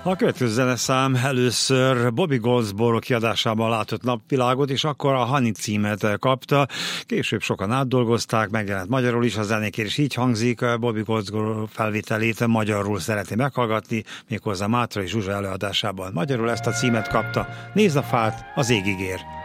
A következő zeneszám először Bobby Goldsboro kiadásában látott napvilágot, és akkor a Honey címet kapta. Később sokan átdolgozták, megjelent magyarul is a zenékért, és így hangzik. Bobby Goldsboro felvételét magyarul szeretné meghallgatni, méghozzá Mátrai Zsuzsa előadásában. Magyarul ezt a címet kapta. Nézd a fát, az égig ér.